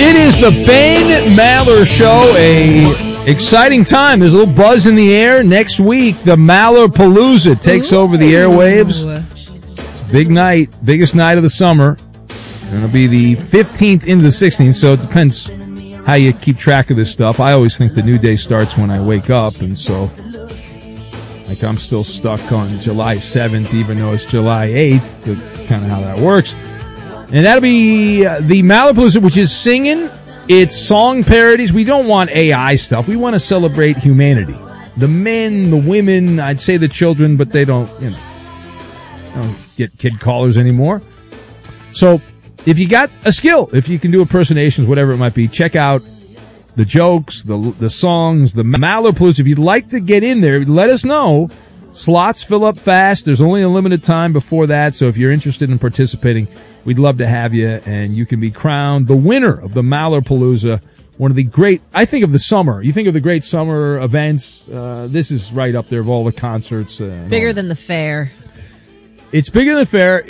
It is the Ben Maller Show. A exciting time. There's a little buzz in the air. Next week, the Mallerpalooza takes over the airwaves. It's a big night, biggest night of the summer. It'll be the 15th into the 16th, so it depends how you keep track of this stuff. I always think the new day starts when I wake up, and so like I'm still stuck on July 7th, even though it's July 8th. That's kind of how that works. And that'll be the Mallerpalooza, which is singing. It's song parodies. We don't want AI stuff. We want to celebrate humanity. The men, the women, I'd say the children, but they don't get kid callers anymore. So if you got a skill, if you can do impersonations, whatever it might be, check out the jokes, the songs, the Mallerpalooza. If you'd like to get in there, let us know. Slots fill up fast. There's only a limited time before that, so if you're interested in participating, we'd love to have you, and you can be crowned the winner of the Mallerpalooza, one of the great, I think of the summer. You think of the great summer events, this is right up there of all the concerts. Bigger than the fair. It's bigger than the fair.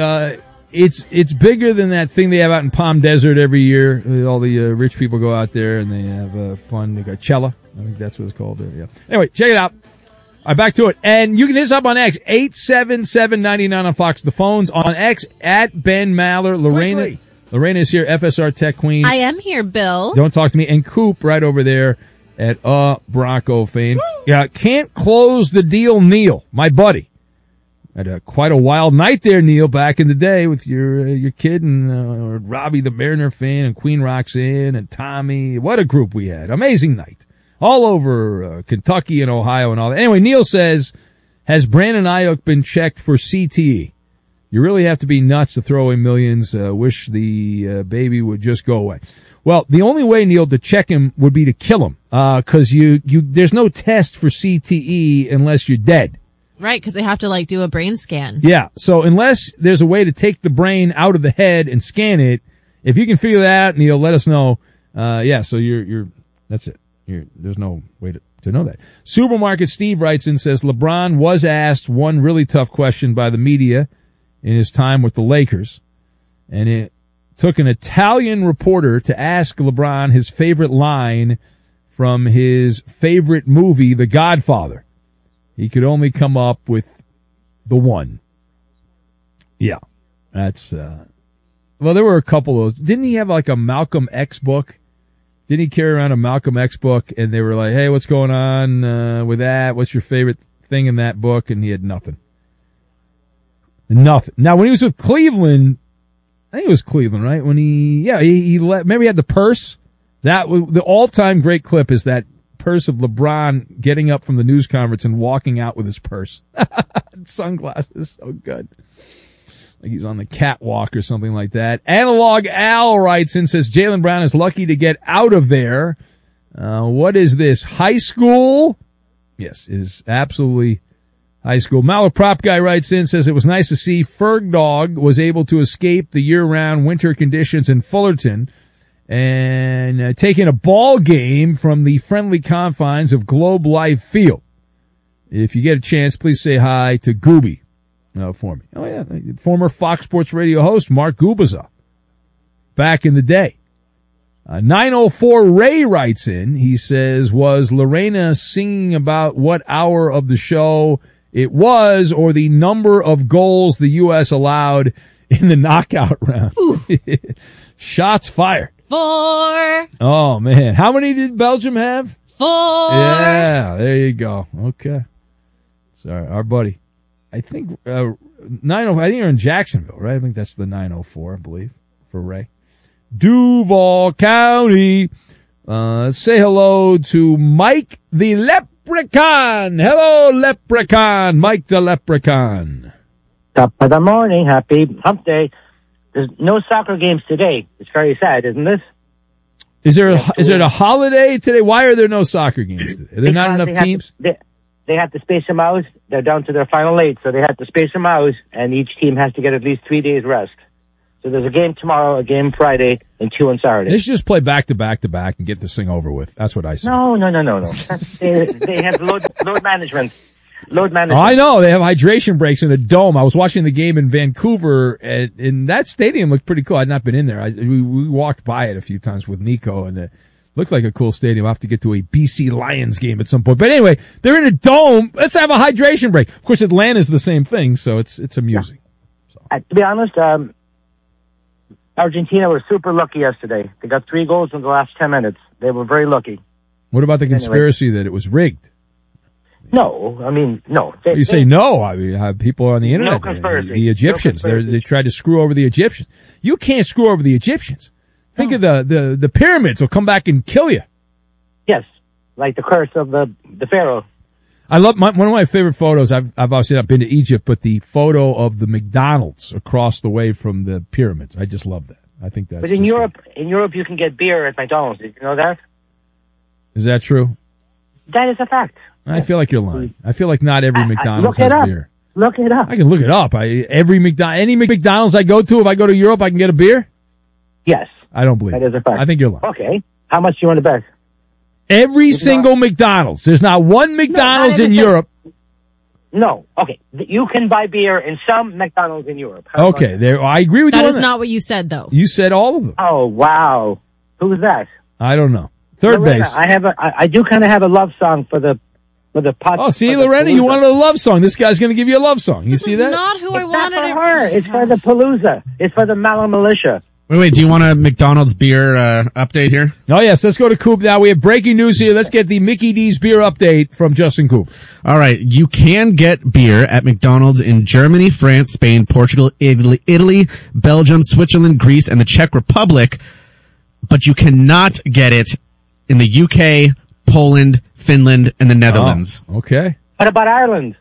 It's bigger than that thing they have out in Palm Desert every year. All the rich people go out there, and they have fun. They got Cella. I think that's what it's called there, yeah. Anyway, check it out. All right, back to it. And you can hit us up on X, 877-99 on Fox. The phone's on X, at Ben Maller. Lorena is here, FSR Tech Queen. I am here, Bill. Don't talk to me. And Coop right over there at Bronco fame. Yeah, can't close the deal, Neil, my buddy. Had quite a wild night there, Neil, back in the day with your kid and Robbie the Mariner fan and Queen Roxanne and Tommy. What a group we had. Amazing night. All over Kentucky and Ohio and all that. Anyway, Neil says, has Brandon Ayuk been checked for CTE? You really have to be nuts to throw away millions. Wish the baby would just go away. Well, the only way, Neil, to check him would be to kill him, because there's no test for CTE unless you're dead. Right, because they have to do a brain scan. Yeah, so unless there's a way to take the brain out of the head and scan it, if you can figure that out, Neil, let us know. So you're that's it. There's no way to know that. Supermarket Steve writes in, says LeBron was asked one really tough question by the media in his time with the Lakers, and it took an Italian reporter to ask LeBron his favorite line from his favorite movie, The Godfather. He could only come up with the one. Yeah, that's well, there were a couple of those. Didn't he have a Malcolm X book? Didn't he carry around a Malcolm X book, and they were like, hey, what's going on with that? What's your favorite thing in that book? And he had nothing. Nothing. Now, when he was with Cleveland, I think it was Cleveland, right? When he remember he had the purse? That was the all-time great clip is that purse of LeBron getting up from the news conference and walking out with his purse. Sunglasses, so good. Like he's on the catwalk or something like that. Analog Al writes in, says Jaylen Brown is lucky to get out of there. What is this, high school? Yes, it is absolutely high school. Malaprop guy writes in, says it was nice to see Ferg Dog was able to escape the year-round winter conditions in Fullerton and taking a ball game from the friendly confines of Globe Life Field. If you get a chance, please say hi to Gooby. For me. Oh, yeah. Former Fox Sports Radio host Mark Gubaza. Back in the day. 904 Ray writes in. He says, was Lorena singing about what hour of the show it was or the number of goals the U.S. allowed in the knockout round? Shots fired. 4. Oh, man. How many did Belgium have? 4. Yeah, there you go. Okay. Sorry, our buddy. I think 904. I think you're in Jacksonville, right? I think that's the 904, I believe, for Ray. Duval County. Say hello to Mike the Leprechaun. Hello, Leprechaun. Mike the Leprechaun. Top of the morning. Happy hump day. There's no soccer games today. It's very sad, isn't this? Is there a holiday today? Why are there no soccer games today? Are there not enough teams? They have to space them out. They're down to their final 8, so they have to space them out, and each team has to get at least 3 days rest. So there's a game tomorrow, a game Friday, and 2 on Saturday. They should just play back to back to back and get this thing over with. That's what I say. No. They have load management. load Oh, management. I know. They have hydration breaks in a dome. I was watching the game in Vancouver, and that stadium looked pretty cool. I'd not been in there. We walked by it a few times with Nico, and it looked like a cool stadium. I'll have to get to a BC Lions game at some point. But anyway, they're in a dome. Let's have a hydration break. Of course, Atlanta's the same thing, so it's amusing. To be honest, Argentina was super lucky yesterday. They got 3 goals in the last 10 minutes. They were very lucky. What about the conspiracy that it was rigged? No, I mean, no. You say no. I mean, people on the internet, conspiracy. the Egyptians, No conspiracy. they tried to screw over the Egyptians. You can't screw over the Egyptians. Think of the pyramids will come back and kill you. Yes, like the curse of the Pharaoh. I love one of my favorite photos. I've obviously not been to Egypt, but the photo of the McDonald's across the way from the pyramids. I just love that. I think that's. But in Europe, you can get beer at McDonald's. Did you know that? Is that true? That is a fact. I feel like you're lying. I feel like not every McDonald's look it has up. beer. Look it up. I can look it up. Any McDonald's I go to, if I go to Europe, I can get a beer? Yes, I don't believe that it. is a fact. I think you're lying. Okay, how much do you want to bet? Every single McDonald's. There's not one McDonald's in Europe. No. Okay, you can buy beer in some McDonald's in Europe. How about Okay, that? I agree with you That on is that. not what you said, though. You said all of them. Oh wow, who's that? I don't know. Third Lorena, base. I do kind of have a love song for the pot. Oh, see, for the Lorena, you Palooza. wanted a love song. This guy's going to give you a love song. You This see is that? not who I It's not wanted for it her. It's for the Palooza. It's for the Mallow Militia. Wait, do you want a McDonald's beer update here? Oh, yes. Let's go to Coop now. We have breaking news here. Let's get the Mickey D's beer update from Justin Coop. All right, you can get beer at McDonald's in Germany, France, Spain, Portugal, Italy, Belgium, Switzerland, Greece, and the Czech Republic, but you cannot get it in the UK, Poland, Finland, and the Netherlands. Oh, okay. What about Ireland?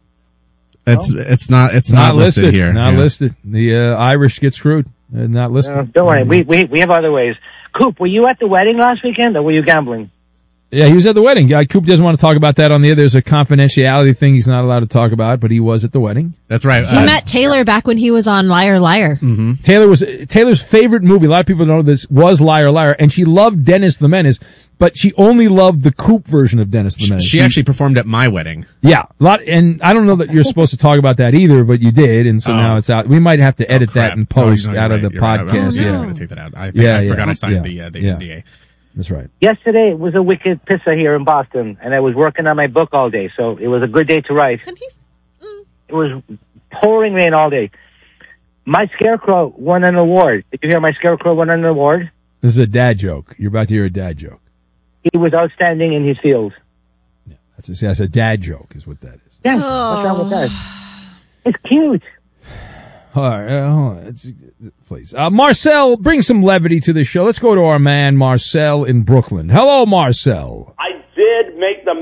It's not listed here. Not Yeah. listed. The Irish get screwed. Not listed. Don't worry. We have other ways. Coop, were you at the wedding last weekend, or were you gambling? Yeah, he was at the wedding. Coop doesn't want to talk about that on the air. There's a confidentiality thing he's not allowed to talk about, but he was at the wedding. That's right. He met Taylor back when he was on Liar Liar. Taylor's favorite movie. A lot of people don't know this was Liar Liar, and she loved Dennis the Menace, but she only loved the Coop version of Dennis the Menace. She actually performed at my wedding. Yeah, and I don't know that you're supposed to talk about that either, but you did, and so now it's out. We might have to edit that and post out of the podcast. I'm Yeah, going to take that out. I forgot I signed the yeah. NDA. That's right. Yesterday was a wicked pissa here in Boston, and I was working on my book all day, so it was a good day to write. And he's, It was pouring rain all day. My Scarecrow won an award. Did you hear my Scarecrow won an award? This is a dad joke. You're about to hear a dad joke. He was outstanding in his field. That's a dad joke, is what that is. Yeah, what's wrong with that? It's cute. All right, hold on. Please. Marcel, bring some levity to the show. Let's go to our man, Marcel in Brooklyn. Hello, Marcel. I did make the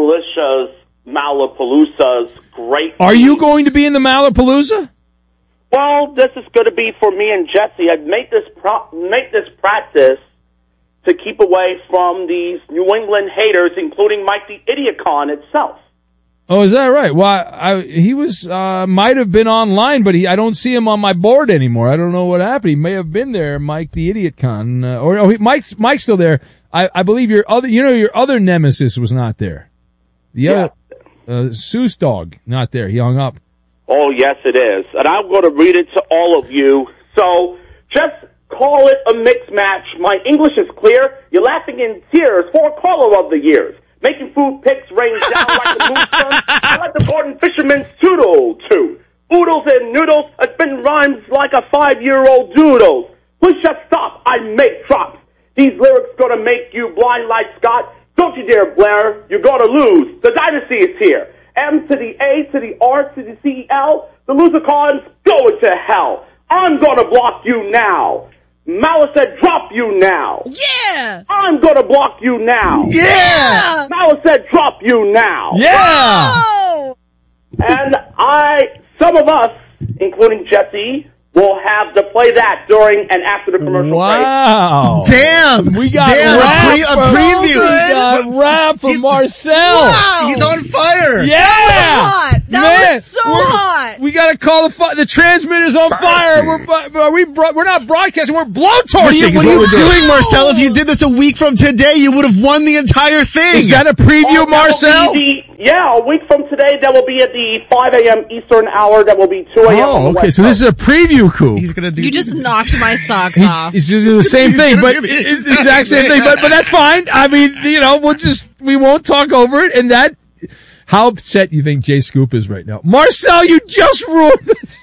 Malapaloozas great. Are you going to be in the Malapalooza? Well, this is going to be for me and Jesse. I've made this practice to keep away from these New England haters, including Mike the Idiocon itself. Oh, is that right? Well, he was, might have been online, but I don't see him on my board anymore. I don't know what happened. He may have been there, Mike the Idiot Con, Mike's still there. I believe your other nemesis was not there. The other, Seuss Dog, not there. He hung up. Oh, yes, it is. And I'm going to read it to all of you. So, just call it a mixed match. My English is clear. You're laughing in tears for caller of the years. Making food picks rain down like the moonstone. I like the Gordon Fisherman's toodle, too. Oodles and noodles, I spin rhymes like a 5-year-old doodles. Please just stop, I make drops. These lyrics gonna make you blind like Scott. Don't you dare, Blair, you're gonna lose. The dynasty is here. M to the A to the R to the C-E-L. The losercons going to hell. I'm gonna block you now. Malice said, drop you now. yeah! I'm gonna block you now. Yeah! Malice said, drop you now. Yeah! Oh! And some of us, including Jesse, will have to play that during and after the commercial break. Wow. Damn! We got Damn, rap a from- preview. We got rap from Marcel. He's on fire. Yeah! Hot. That was so hot. We got to call the transmitter's on fire. We're not broadcasting. We're blowtorching. What are you doing, Marcel? If you did this a week from today, you would have won the entire thing. Is that a preview, Marcel? A week from today, that will be at the 5 a.m. Eastern hour. That will be 2 a.m. Oh, okay. So this is a preview coup. He's gonna do. You just knocked my socks off. It's just the same thing, but it's the exact same thing. But that's fine. I mean, we won't talk over it. And that, how upset you think Jay Scoop is right now? Marcel, you just ruined it.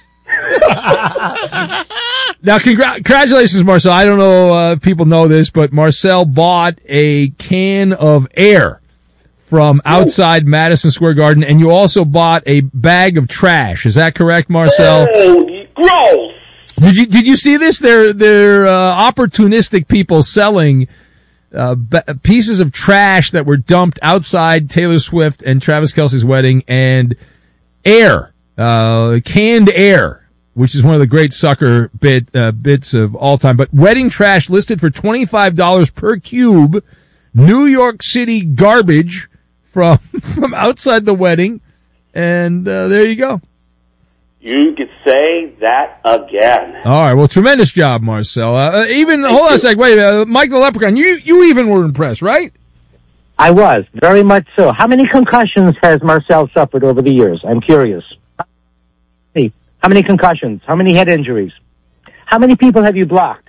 Now, congratulations, Marcel. I don't know if people know this, but Marcel bought a can of air from outside Madison Square Garden, and you also bought a bag of trash. Is that correct, Marcel? Oh, gross! Did you see this? They're opportunistic people selling pieces of trash that were dumped outside Taylor Swift and Travis Kelce's wedding, and air, canned air, which is one of the great sucker bits of all time. But wedding trash listed for $25 per cube. New York City garbage from outside the wedding, and there you go. You could say that again. All right, well, tremendous job, Marcel. Hold on a sec, wait, Mike the Leprechaun, you even were impressed, right? I was, very much so. How many concussions has Marcel suffered over the years? I'm curious. Hey, how many concussions? How many head injuries? How many people have you blocked?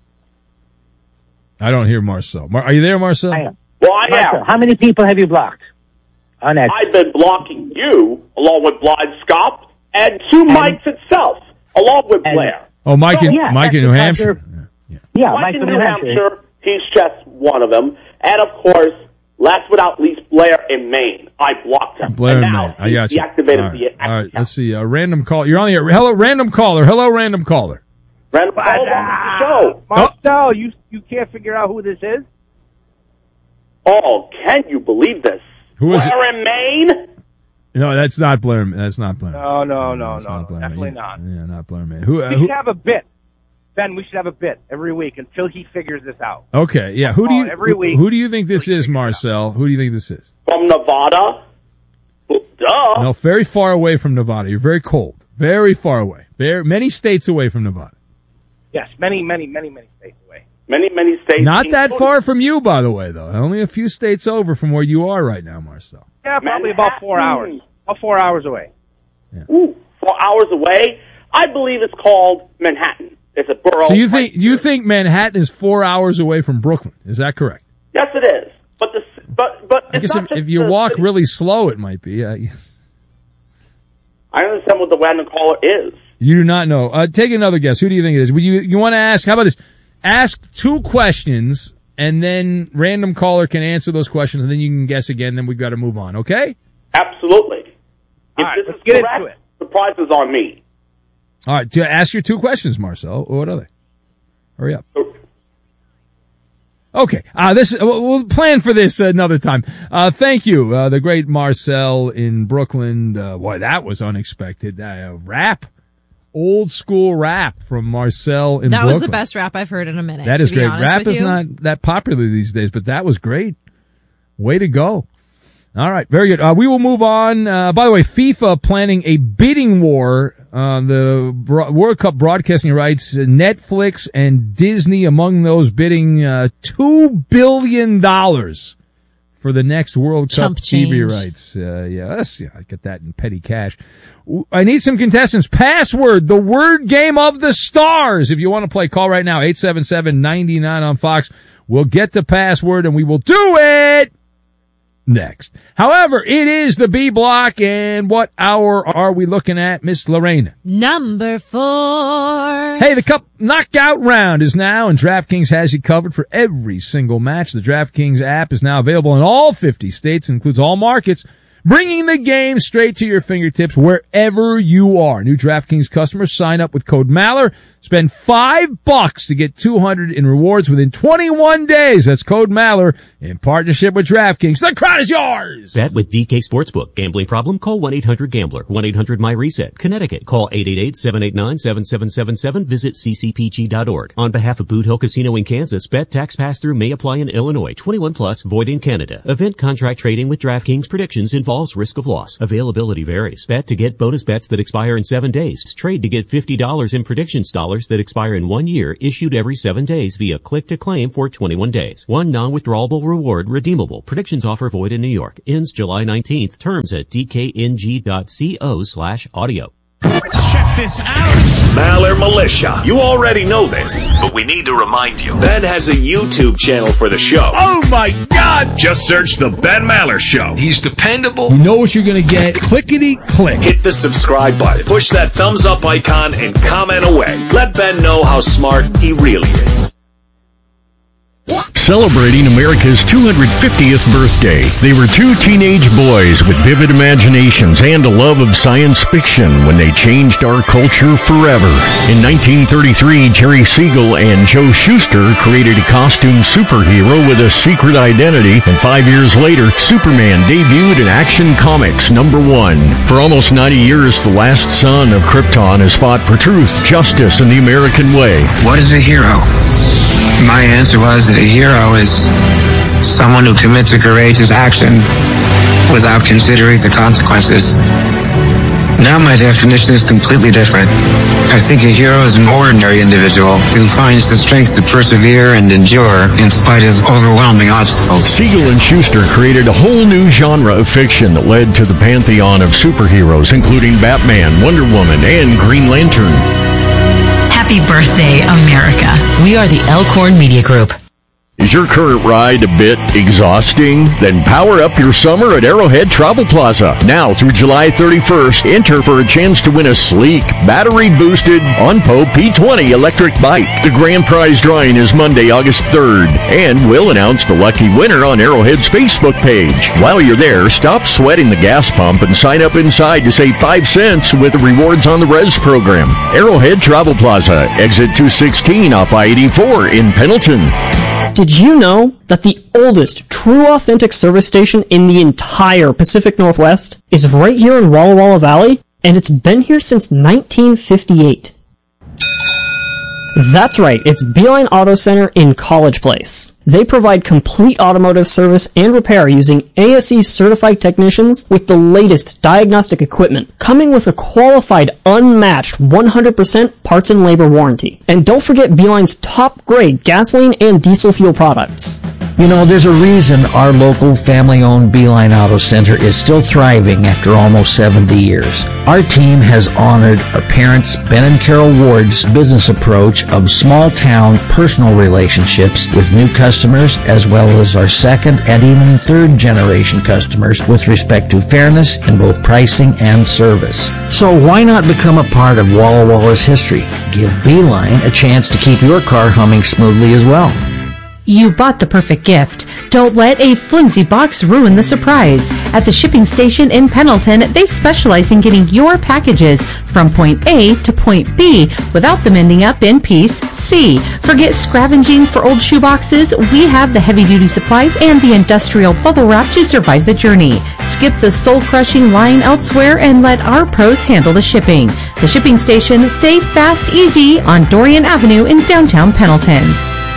I don't hear Marcel. Are you there, Marcel? I am. Well, I Marcel, am. how many people have you blocked? On X. I've been blocking you, along with Blythe Scott, and two Mikes itself, along with Blair. Oh, Mike in that's New Hampshire. Yeah, Mike in New Hampshire, he's just one of them. And, of course, last but not least, Blair in Maine. I blocked him. Blair and in now Maine. I got you. Deactivated the All right, account. let's see. Random call. You're on the air. Hello, random caller. Hello, random caller. Random call on the show. Marcel, you can't figure out who this is? Oh, can you believe this? Who is Blair in Maine? No, that's not Blair. That's not Blair. No, That's not Blair. definitely not. Yeah, not Blair, man. We should have a bit. Ben, we should have a bit every week until he figures this out. Okay, yeah. Every week. Who do you think this is, Marcel? Who do you think this is? From Nevada? Duh. No, very far away from Nevada. You're very cold. Very far away. Many states away from Nevada. Yes, many states away. Many states. Not that far from you, by the way, though. Only a few states over from where you are right now, Marcel. Yeah, probably about 4 hours. About 4 hours away. Ooh, 4 hours away? I believe it's called Manhattan. It's a borough. So you think Manhattan is 4 hours away from Brooklyn? Is that correct? Yes, it is. But I guess if you walk really slow, it might be. I understand what the random caller is. You do not know. Take another guess. Who do you think it is? You want to ask? How about this? Ask 2 questions, and then random caller can answer those questions, and then you can guess again. Then we've got to move on. Okay? Absolutely. If right, this let's is get correct, into it. the prize is on me. All right. Ask your 2 questions, Marcel. What are they? Hurry up. Okay. We'll plan for this another time. Thank you. The great Marcel in Brooklyn. Boy, that was unexpected. Rap. Old school rap from Marcel in Brooklyn. That was the best rap I've heard in a minute. That is to be great. honest Rap with is you. not that popular these days, but that was great. Way to go. All right. Very good. We will move on. By the way, FIFA planning a bidding war on the World Cup broadcasting rights. Netflix and Disney among those bidding $2 billion for the next World Cup Chump TV change. rights. I get that in petty cash. I need some contestants. Password, the word game of the stars. If you want to play, call right now, 877-99 on Fox. We'll get the password and we will do it next. However, it is the B block, and what hour are we looking at, Miss Lorena? Number 4. Hey, the Cup knockout round is now, and DraftKings has you covered for every single match. The DraftKings app is now available in all 50 states, includes all markets, bringing the game straight to your fingertips wherever you are. New DraftKings customers sign up with code Maller. Spend $5 to get $200 in rewards within 21 days. That's code Maller in partnership with DraftKings. The crowd is yours. Bet with DK Sportsbook. Gambling problem? Call 1-800-GAMBLER. 1-800-MY-RESET. Connecticut. Call 888-789-7777. Visit ccpg.org. On behalf of Boot Hill Casino in Kansas, bet tax pass-through may apply in Illinois. 21 plus, void in Canada. Event contract trading with DraftKings. Predictions involve involves risk of loss. Availability varies. Bet to get bonus bets that expire in 7 days. Trade to get $50 in predictions dollars that expire in 1 year, issued every 7 days via click to claim for 21 days. One non-withdrawable reward redeemable. Predictions offer void in New York. Ends July 19th. Terms at dkng.co/audio. Check this out. Maller Militia. You already know this, but we need to remind you. Ben has a YouTube channel for the show. Oh my God! Just search The Ben Maller Show. He's dependable. You know what you're going to get. Clickety-click. Hit the subscribe button. Push that thumbs up icon and comment away. Let Ben know how smart he really is. Celebrating America's 250th birthday, they were two teenage boys with vivid imaginations and a love of science fiction when they changed our culture forever. In 1933, Jerry Siegel and Joe Shuster created a costume superhero with a secret identity, and 5 years later, Superman debuted in Action Comics #1. For almost 90 years, the last son of Krypton has fought for truth, justice, and the American way. What is a hero? My answer was that a hero is someone who commits a courageous action without considering the consequences. Now my definition is completely different. I think a hero is an ordinary individual who finds the strength to persevere and endure in spite of overwhelming obstacles. Siegel and Shuster created a whole new genre of fiction that led to the pantheon of superheroes, including Batman, Wonder Woman, and Green Lantern. Happy birthday, America. We are the Elkhorn Media Group. Is your current ride a bit exhausting? Then power up your summer at Arrowhead Travel Plaza. Now through July 31st, enter for a chance to win a sleek, battery-boosted OnPo P20 electric bike. The grand prize drawing is Monday, August 3rd, and we'll announce the lucky winner on Arrowhead's Facebook page. While you're there, stop sweating the gas pump and sign up inside to save 5 cents with the Rewards on the Res program. Arrowhead Travel Plaza, exit 216 off I-84 in Pendleton. Did you know that the oldest true authentic service station in the entire Pacific Northwest is right here in Walla Walla Valley? And it's been here since 1958. That's right, it's Beeline Auto Center in College Place. They provide complete automotive service and repair using ASE certified technicians with the latest diagnostic equipment, coming with a qualified, unmatched 100% parts and labor warranty. And don't forget Beeline's top grade gasoline and diesel fuel products. You know, there's a reason our local family-owned Beeline Auto Center is still thriving after almost 70 years. Our team has honored our parents, Ben and Carol Ward's business approach of small-town personal relationships with new customers, as well as our second and even third generation customers with respect to fairness in both pricing and service. So why not become a part of Walla Walla's history? Give Beeline a chance to keep your car humming smoothly as well. You bought the perfect gift. Don't let a flimsy box ruin the surprise. At the shipping station in Pendleton, they specialize in getting your packages from point A to point B without them ending up in piece C. Forget scavenging for old shoeboxes. We have the heavy-duty supplies and the industrial bubble wrap to survive the journey. Skip the soul-crushing line elsewhere and let our pros handle the shipping. The shipping station, safe, fast, easy on Dorian Avenue in downtown Pendleton.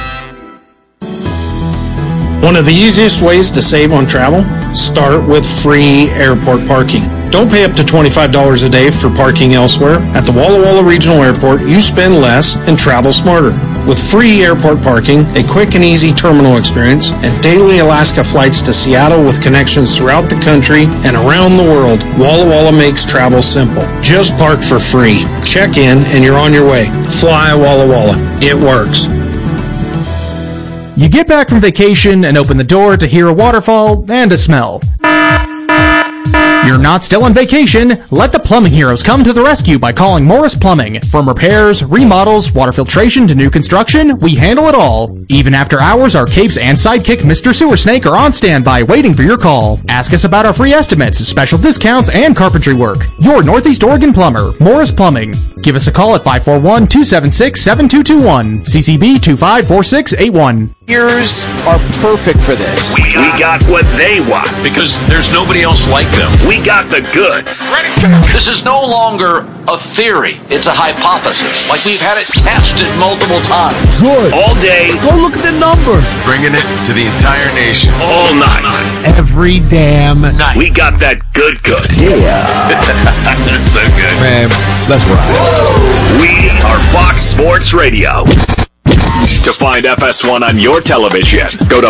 One of the easiest ways to save on travel? Start with free airport parking. Don't pay up to $25 a day for parking elsewhere. At the Walla Walla Regional Airport, you spend less and travel smarter. With free airport parking, a quick and easy terminal experience, and daily Alaska flights to Seattle with connections throughout the country and around the world, Walla Walla makes travel simple. Just park for free. Check in and you're on your way. Fly Walla Walla. It works. You get back from vacation and open the door to hear a waterfall and a smell. You're not still on vacation. Let the plumbing heroes come to the rescue by calling Morris Plumbing. From repairs, remodels, water filtration to new construction, we handle it all. Even after hours, our capes and sidekick Mr. Sewer Snake are on standby waiting for your call. Ask us about our free estimates, special discounts, and carpentry work. Your Northeast Oregon plumber, Morris Plumbing. Give us a call at 541-276-7221. CCB 254681. Ears are perfect for this. We got what they want because there's nobody else like them. We got the goods. This is no longer a theory. It's a hypothesis. Like we've had it tested multiple times. Good. All day. Go look at the numbers. Bringing it to the entire nation. All night. Every damn night. We got that good. Yeah. That's so good. Man, let's ride. We are Fox Sports Radio. To find FS1 on your television, go to